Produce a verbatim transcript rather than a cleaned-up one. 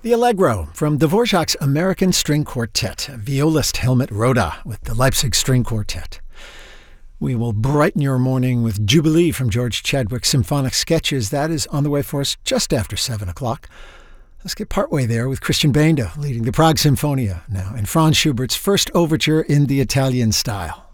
The Allegro from Dvorak's American String Quartet, violist Helmut Roda with the Leipzig String Quartet. We will brighten your morning with Jubilee from George Chadwick's Symphonic Sketches. That is on the way for us just after seven o'clock. Let's get partway there with Christian Benda leading the Prague Sinfonia now, and Franz Schubert's first overture in the Italian style.